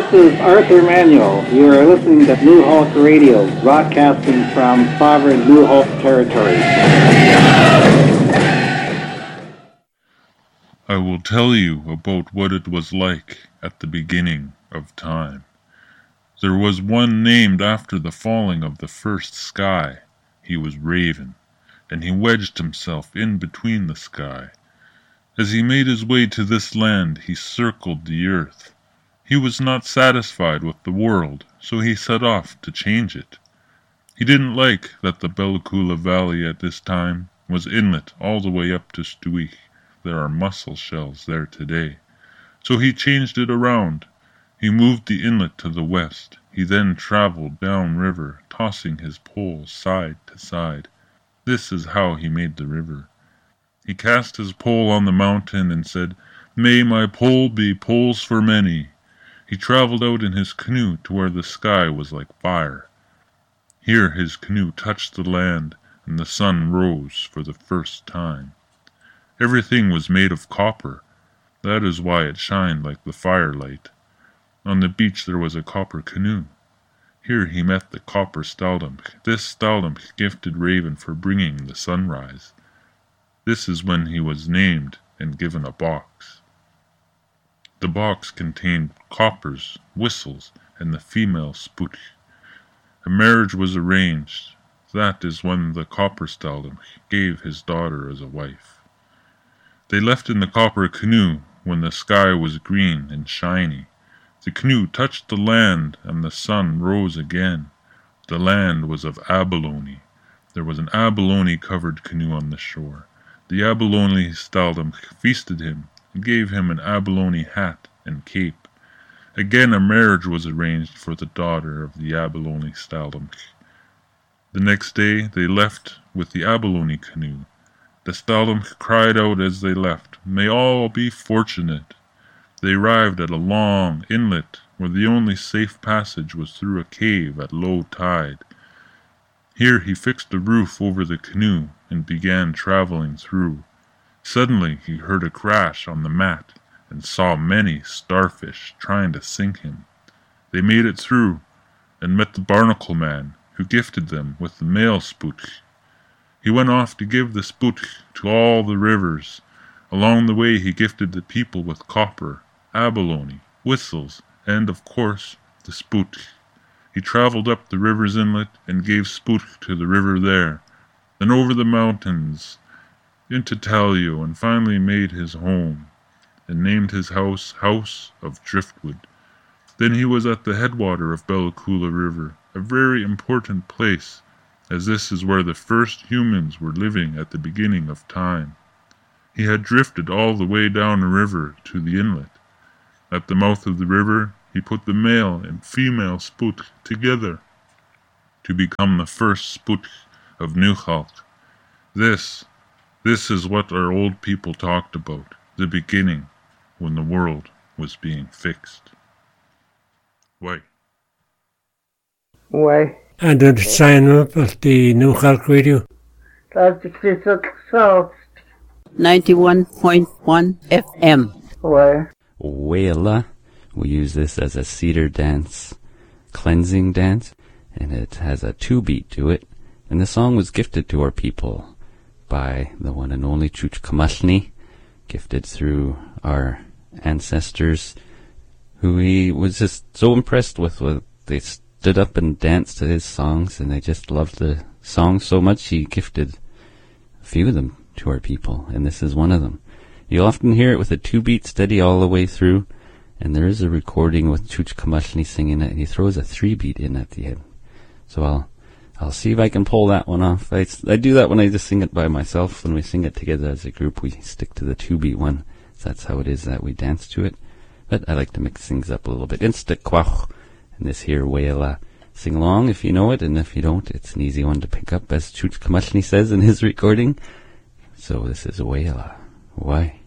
This is Arthur Manuel. You are listening to Blue Hawk Radio, broadcasting from sovereign Blue Hawk territory. I will tell you about what it was like at the beginning of time. There was one named after the falling of the first sky. He was Raven, and he wedged himself in between the sky. As he made his way to this land, he circled the earth. He was not satisfied with the world, so he set off to change it. He didn't like that the Bellicula Valley at this time was inlet all the way up to Stuich. There are mussel shells there today. So he changed it around. He moved the inlet to the west. He then traveled down river, tossing his pole side to side. This is how he made the river. He cast his pole on the mountain and said, "May my pole be poles for many." He traveled out in his canoe to where the sky was like fire. Here his canoe touched the land, and the sun rose for the first time. Everything was made of copper. That is why it shined like the firelight. On the beach there was a copper canoe. Here he met the copper Staldamch. This Staldamch gifted Raven for bringing the sunrise. This is when he was named and given a box. The box contained coppers, whistles, and the female Spoot. A marriage was arranged. That is when the copper Staldamch gave his daughter as a wife. They left in the copper canoe when the sky was green and shiny. The canoe touched the land, and the sun rose again. The land was of abalone. There was an abalone-covered canoe on the shore. The abalone Staldamch feasted him and gave him an abalone hat and cape. Again a marriage was arranged for the daughter of the abalone Staldamch. The next day they left with the abalone canoe. The Staldamch cried out as they left, "May all be fortunate." They arrived at a long inlet where the only safe passage was through a cave at low tide. Here he fixed a roof over the canoe and began traveling through. Suddenly he heard a crash on the mat and saw many starfish trying to sink him. They made it through and met the barnacle man, who gifted them with the male Spoot. He went off to give the Spoot to all the rivers. Along the way he gifted the people with copper, abalone, whistles, and, of course, the Spoot. He traveled up the river's inlet and gave Spoot to the river there, then over the mountains into Talio, and finally made his home, and named his house House of Driftwood. Then he was at the headwater of Bellicula River, a very important place, as this is where the first humans were living at the beginning of time. He had drifted all the way down the river to the inlet. At the mouth of the river, he put the male and female Spoot together to become the first Spoot of Newchalk. This is what our old people talked about, the beginning, when the world was being fixed. Why? Why? And the sign up of the Newchalk Radio. That's the Crystal South. 91.1 FM. Why? Wela. We use this as a cedar dance, cleansing dance, and it has a 2-beat to it. And the song was gifted to our people by the one and only Chuch Kamashni, gifted through our ancestors, who he was just so impressed with. They stood up and danced to his songs, and they just loved the songs so much he gifted a few of them to our people, and this is one of them. You'll often hear it with a 2-beat steady all the way through, and there is a recording with Chuch Kamashni singing it, and he throws a 3-beat in at the end. So I'll see if I can pull that one off. I do that when I just sing it by myself. When we sing it together as a group, we stick to the 2-beat one. So that's how it is that we dance to it. But I like to mix things up a little bit. Insta kwach, and this here Wela. Sing along if you know it, and if you don't, it's an easy one to pick up, as Chuch Kamashni says in his recording. So this is Wela. Why?